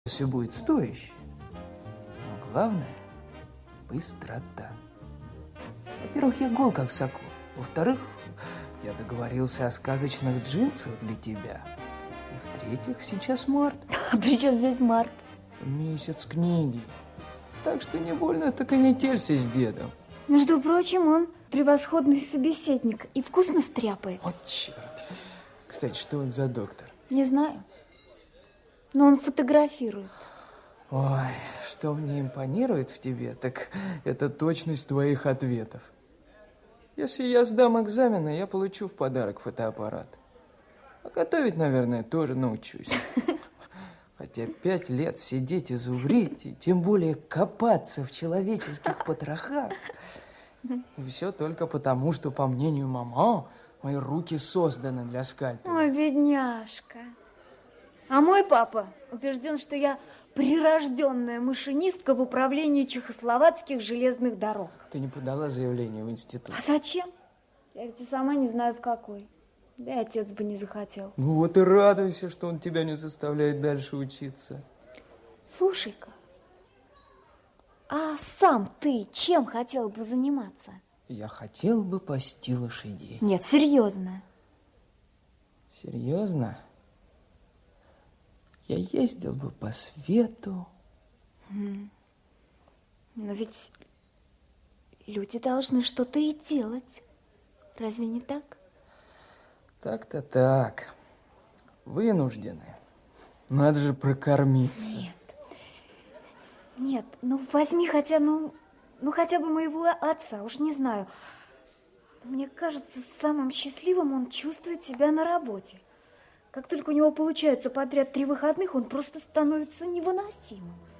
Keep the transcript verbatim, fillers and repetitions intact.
все будет стоящее. Но главное – быстрота. Во-первых, я гол как сокол. Во-вторых, я договорился о сказочных джинсах для тебя. И в-третьих, сейчас март. А при чем здесь март? Месяц книги. Так что не больно так и не терься с дедом. Между прочим, он превосходный собеседник и вкусно стряпает. Вот черт. Кстати, что он за доктор? Не знаю. Но он фотографирует. Ой, что мне импонирует в тебе, так это точность твоих ответов. Если я сдам экзамены, я получу в подарок фотоаппарат. А готовить, наверное, тоже научусь. Хотя пять лет сидеть и зубрить, и тем более копаться в человеческих потрохах, все только потому, что, по мнению мама, мои руки созданы для скальпеля. Ой, бедняжка. А мой папа убежден, что я прирожденная машинистка в управлении чехословацких железных дорог. Ты не подала заявление в институт? А зачем? Я ведь и сама не знаю, в какой. Да и отец бы не захотел. Ну вот и радуйся, что он тебя не заставляет дальше учиться. Слушай-ка, а сам ты чем хотел бы заниматься? Я хотел бы пасти лошадей. Нет, серьезно. Серьезно? Я ездил бы по свету. Но ведь люди должны что-то и делать. Разве не так? Так-то так. Вынуждены. Надо же прокормиться. Нет. Нет, ну возьми хотя, ну, ну хотя бы моего отца, уж не знаю. Мне кажется, самым счастливым он чувствует себя на работе. Как только у него получается подряд три выходных, он просто становится невыносимым.